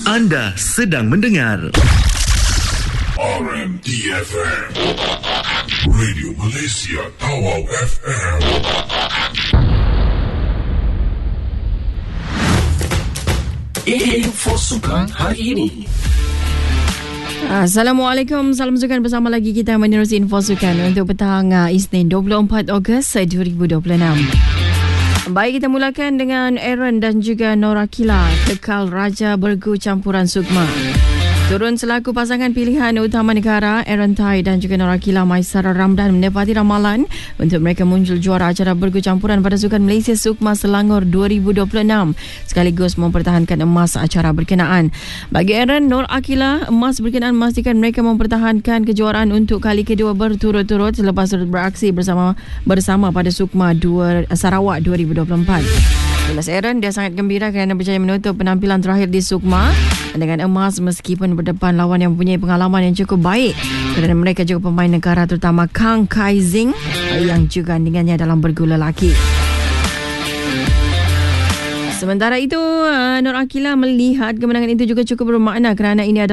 Anda sedang mendengar RMDFM, Radio Malaysia Tawau FM. Info Sukan hari ini. Assalamualaikum, salam sukan bersama lagi kita menerusi info sukan untuk petang Isnin 24 Ogos 2026. Baik, kita mulakan dengan Aaron dan juga Nor Akila kekal Raja Bergu campuran Sukma. Turun selaku pasangan pilihan utama negara, Aaron Tai dan juga Nor Akila Maisara Ramdan menepati ramalan untuk mereka muncul juara acara bergu campuran pada Sukan Malaysia Sukma Selangor 2026 sekaligus mempertahankan emas acara berkenaan. Bagi Aaron, Nor Akila, emas berkenaan memastikan mereka mempertahankan kejuaraan untuk kali kedua berturut-turut selepas beraksi bersama pada Sukma Sarawak 2024. Jelas Aaron, dia sangat gembira kerana berjaya menutup penampilan terakhir di Sukma dengan emas meskipun berdepan lawan yang mempunyai pengalaman yang cukup baik kerana mereka juga pemain negara terutama Kang Kai Zing yang juga dengannya dalam bergu lelaki. Sementara itu, Nor Akila melihat kemenangan itu juga cukup bermakna kerana ini adalah